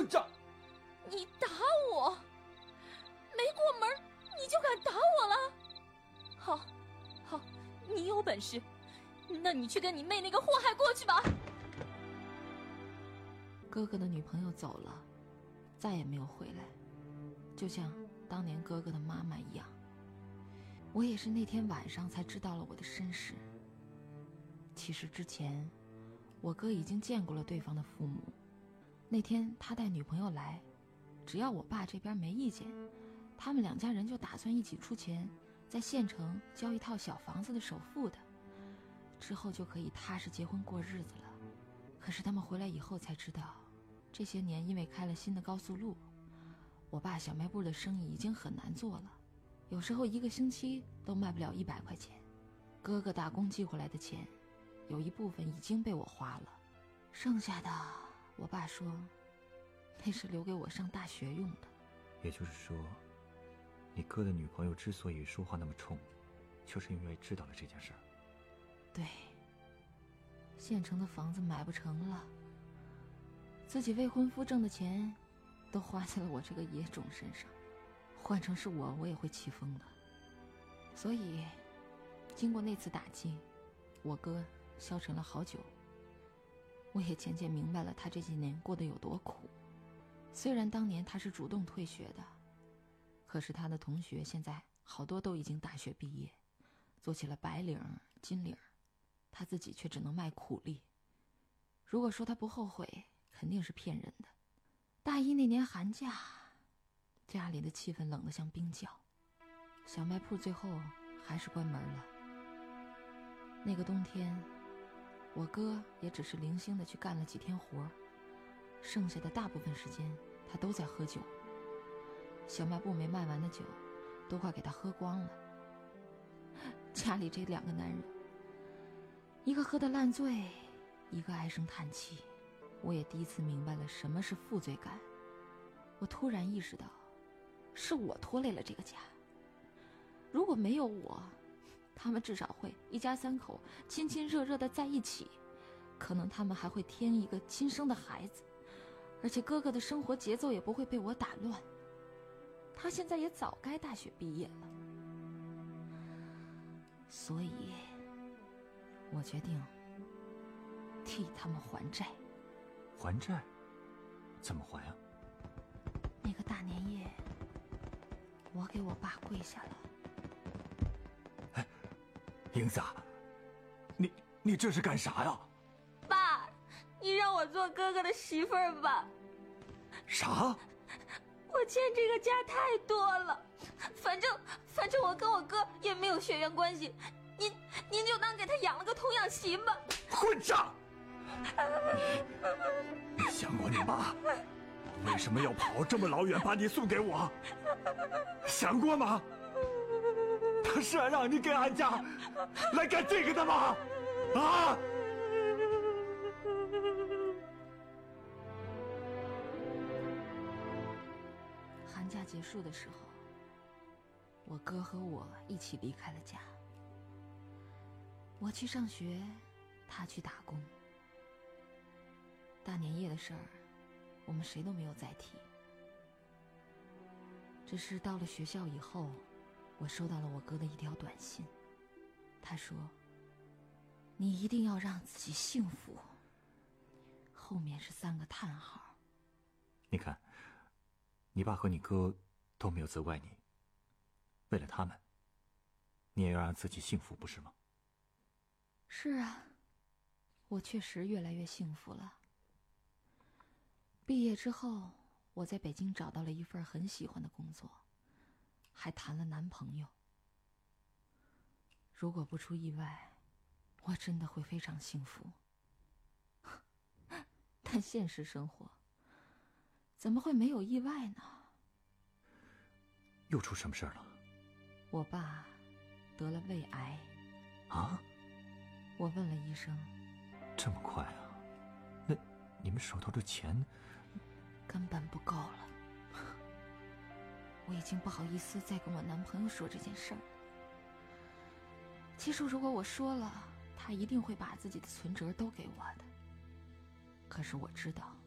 账！ 你打我？没过门你就敢打我了？好，好，你有本事，那你去跟你妹那个祸害过去吧。 哥哥的女朋友走了，再也没有回来，就像当年哥哥的妈妈一样。我也是那天晚上才知道了我的身世。其实之前我哥已经见过了对方的父母，那天他带女朋友来，只要我爸这边没意见，他们两家人就打算一起出钱在县城交一套小房子的首付的，之后就可以踏实结婚过日子了。可是他们回来以后才知道，这些年因为开了新的高速路，我爸小卖部的生意已经很难做了，有时候1个星期都卖不了100块钱。哥哥打工寄回来的钱，有一部分已经被我花了，剩下的我爸说那是留给我上大学用的。 也就是说，你哥的女朋友之所以说话那么冲，就是因为知道了这件事儿。 对，县城的房子买不成了，自己未婚夫挣的钱都花在了我这个野种身上，换成是我也会气疯的。所以经过那次打击，我哥消沉了好久，我也渐渐明白了他这几年过得有多苦。虽然当年他是主动退学的，可是他的同学现在好多都已经大学毕业，做起了白领、金领，他自己却只能卖苦力。如果说他不后悔，肯定是骗人的。大一那年寒假，家里的气氛冷得像冰窖，小卖铺最后还是关门了。那个冬天，我哥也只是零星的去干了几天活，剩下的大部分时间他都在喝酒。小卖部没卖完的酒都快给他喝光了。家里这2个男人，一个喝得烂醉，一个唉声叹气。我也第一次明白了什么是负罪感。我突然意识到，是我拖累了这个家。如果没有我，他们至少会一家3口亲亲热热的在一起，可能他们还会添一个亲生的孩子，而且哥哥的生活节奏也不会被我打乱。他现在也早该大学毕业了。所以我决定替他们还债。 还债？怎么还啊？ 那个大年夜，我给我爸跪下了。 哎，英子，你这是干啥呀？ 爸，你让我做哥哥的媳妇儿吧。 啥？ 我欠这个家太多了，反正我跟我哥也没有血缘关系，您就当给他养了个童养媳吧。 混账！你想过你妈为什么要跑这么老远把你送给我？想过吗？她是让你给俺家来干这个的吗？啊！ 寒假结束的时候，我哥和我一起离开了家。我去上学，他去打工。大年夜的事儿，我们谁都没有再提。只是到了学校以后，我收到了我哥的一条短信，他说：“你一定要让自己幸福。”后面是3个叹号。 你看，你爸和你哥都没有责怪你，为了他们，你也要让自己幸福，不是吗？ 是啊，我确实越来越幸福了。毕业之后，我在北京找到了一份很喜欢的工作，还谈了男朋友。如果不出意外，我真的会非常幸福。但现实生活怎么会没有意外呢？ 又出什么事儿了？ 我爸得了胃癌。 啊？ 我问了医生。 这么快啊？那你们手头的钱根本不够了。我已经不好意思再跟我男朋友说这件事儿了。其实如果我说了，他一定会把自己的存折都给我的。可是我知道，